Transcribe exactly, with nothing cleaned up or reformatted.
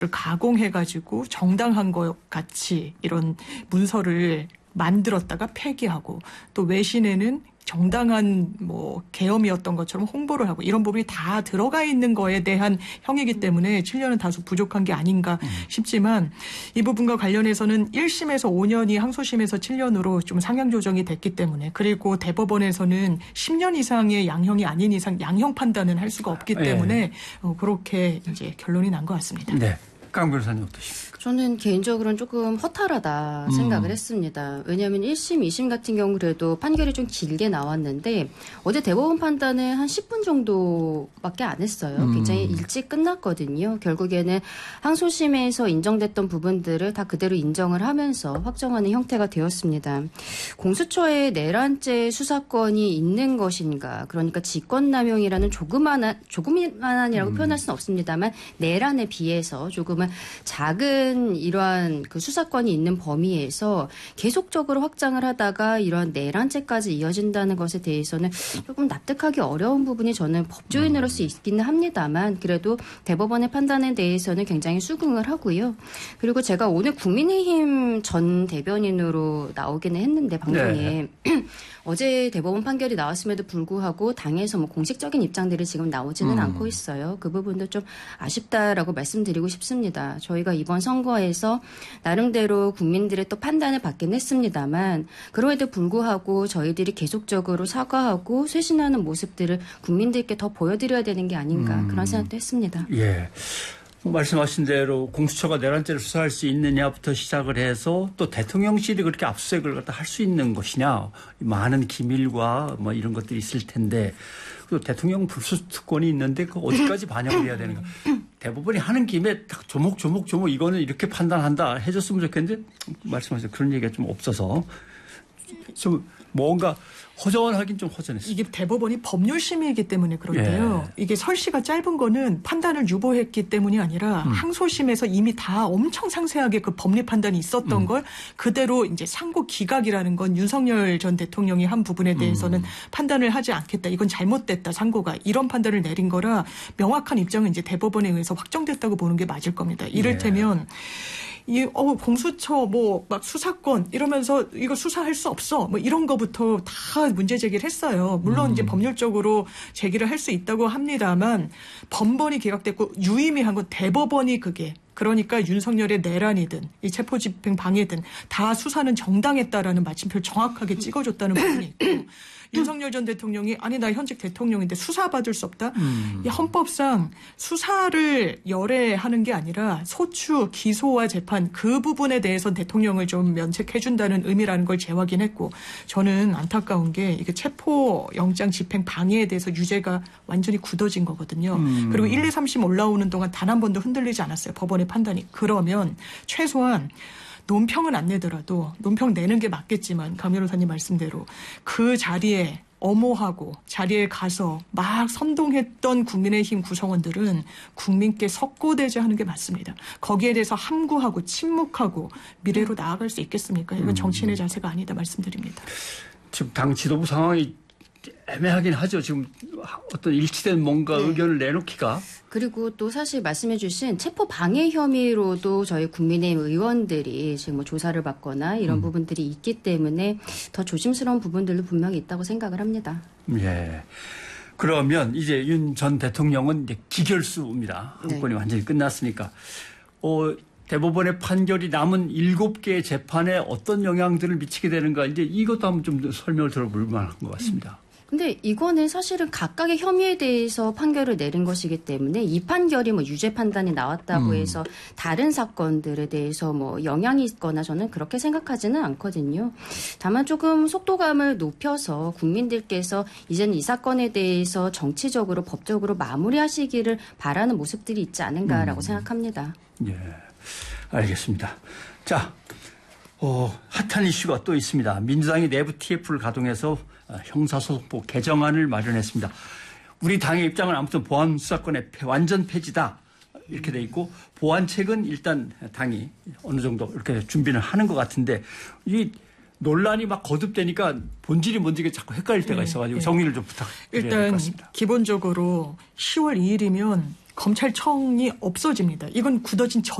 가공해가지고 정당한 것 같이 이런 문서를 만들었다가 폐기하고 또 외신에는 정당한 뭐 계엄이었던 것처럼 홍보를 하고 이런 부분이 다 들어가 있는 거에 대한 형이기 때문에 칠 년은 다소 부족한 게 아닌가 싶지만 이 부분과 관련해서는 일 심에서 오 년이 항소심에서 칠 년으로 좀 상향 조정이 됐기 때문에 그리고 대법원에서는 십 년 이상의 양형이 아닌 이상 양형 판단은 할 수가 없기 때문에 네. 어, 그렇게 이제 결론이 난 것 같습니다. 네. 강 변호사님 어떠십니까? 저는 개인적으로는 조금 허탈하다 생각을 음. 했습니다. 왜냐하면 일 심, 이 심 같은 경우 그래도 판결이 좀 길게 나왔는데 어제 대법원 판단은 한 십 분 정도밖에 안 했어요. 음. 굉장히 일찍 끝났거든요. 결국에는 항소심에서 인정됐던 부분들을 다 그대로 인정을 하면서 확정하는 형태가 되었습니다. 공수처에 내란죄 수사권이 있는 것인가, 그러니까 직권남용이라는 조그만한, 조그만한이라고 음. 표현할 수는 없습니다만 내란에 비해서 조금은 작은 이러한 그 수사권이 있는 범위에서 계속적으로 확장을 하다가 이러한 내란죄까지 이어진다는 것에 대해서는 조금 납득하기 어려운 부분이 저는 법조인으로서 있기는 합니다만 그래도 대법원의 판단에 대해서는 굉장히 수긍을 하고요. 그리고 제가 오늘 국민의힘 전 대변인으로 나오기는 했는데 방송에 네. 어제 대법원 판결이 나왔음에도 불구하고 당에서 뭐 공식적인 입장들이 지금 나오지는 음. 않고 있어요. 그 부분도 좀 아쉽다라고 말씀드리고 싶습니다. 저희가 이번 선거에서 나름대로 국민들의 또 판단을 받긴 했습니다만 그럼에도 불구하고 저희들이 계속적으로 사과하고 쇄신하는 모습들을 국민들께 더 보여드려야 되는 게 아닌가 음. 그런 생각도 했습니다. 예. 말씀하신 대로 공수처가 내란죄를 수사할 수 있느냐부터 시작을 해서 또 대통령실이 그렇게 압수수색을 갖다 할 수 있는 것이냐 많은 기밀과 뭐 이런 것들이 있을 텐데 또 대통령 불수특권이 있는데 그 어디까지 반영을 해야 되는가. 대법원이 하는 김에 딱 조목조목 조목 이거는 이렇게 판단한다 해줬으면 좋겠는데 말씀하신 그런 얘기가 좀 없어서 좀 뭔가 허전하긴 좀 허전했어요. 이게 대법원이 법률심의이기 때문에 그런데요. 예. 이게 설시가 짧은 거는 판단을 유보했기 때문이 아니라 음. 항소심에서 이미 다 엄청 상세하게 그 법리 판단이 있었던 음. 걸 그대로 이제 상고 기각이라는 건 윤석열 전 대통령이 한 부분에 대해서는 음. 판단을 하지 않겠다. 이건 잘못됐다. 상고가 이런 판단을 내린 거라 명확한 입장은 이제 대법원에 의해서 확정됐다고 보는 게 맞을 겁니다. 이를테면 예. 이, 어, 공수처, 뭐, 막 수사권 이러면서 이거 수사할 수 없어. 뭐 이런 거부터 다 문제 제기를 했어요. 물론 음. 이제 법률적으로 제기를 할 수 있다고 합니다만 번번이 기각됐고 유의미한 건 대법원이 그게 그러니까 윤석열의 내란이든 이 체포집행 방해든 다 수사는 정당했다라는 마침표를 정확하게 찍어줬다는 부분이 있고 윤석열 전 대통령이 아니 나 현직 대통령인데 수사받을 수 없다. 음. 이 헌법상 수사를 열애하는 게 아니라 소추, 기소와 재판 그 부분에 대해서 대통령을 좀 면책해준다는 의미라는 걸 재확인했고 저는 안타까운 게 이게 체포영장 집행 방해에 대해서 유죄가 완전히 굳어진 거거든요. 음. 그리고 일, 이, 삼 심 올라오는 동안 단 한 번도 흔들리지 않았어요. 법원의 판단이. 그러면 최소한 논평은 안 내더라도 논평 내는 게 맞겠지만 강 변호사님 말씀대로 그 자리에 엄호하고 자리에 가서 막 선동했던 국민의힘 구성원들은 국민께 석고대죄하는 게 맞습니다. 거기에 대해서 함구하고 침묵하고 미래로 나아갈 수 있겠습니까? 이건 정치인의 자세가 아니다 말씀드립니다. 지금 당 지도부 상황이 애매하긴 하죠. 지금 어떤 일치된 뭔가 네. 의견을 내놓기가. 그리고 또 사실 말씀해 주신 체포 방해 혐의로도 저희 국민의힘 의원들이 지금 뭐 조사를 받거나 이런 음. 부분들이 있기 때문에 더 조심스러운 부분들도 분명히 있다고 생각을 합니다. 예. 그러면 이제 윤 전 대통령은 이제 기결수입니다. 한건이 네. 완전히 끝났으니까. 어, 대법원의 판결이 남은 일곱 개의 재판에 어떤 영향들을 미치게 되는가 이제 이것도 한번 좀 설명을 들어볼 만한 것 같습니다. 근데 이거는 사실은 각각의 혐의에 대해서 판결을 내린 것이기 때문에 이 판결이 뭐 유죄 판단이 나왔다고 음. 해서 다른 사건들에 대해서 뭐 영향이 있거나 저는 그렇게 생각하지는 않거든요. 다만 조금 속도감을 높여서 국민들께서 이제는 이 사건에 대해서 정치적으로 법적으로 마무리하시기를 바라는 모습들이 있지 않은가라고 음. 생각합니다. 예, 알겠습니다. 자, 어, 핫한 이슈가 또 있습니다. 민주당이 내부 티에프를 가동해서 형사소송법 개정안을 마련했습니다. 우리 당의 입장은 아무튼 보안 수사권의 완전 폐지다 이렇게 돼 있고 보안책은 일단 당이 어느 정도 이렇게 준비를 하는 것 같은데 이 논란이 막 거듭되니까 본질이 뭔지 자꾸 헷갈릴 때가 있어가지고 네, 네. 정리를 좀 부탁드려야 될 것 같습니다. 일단 기본적으로 시월 이일이면 검찰청이 없어집니다. 이건 굳어진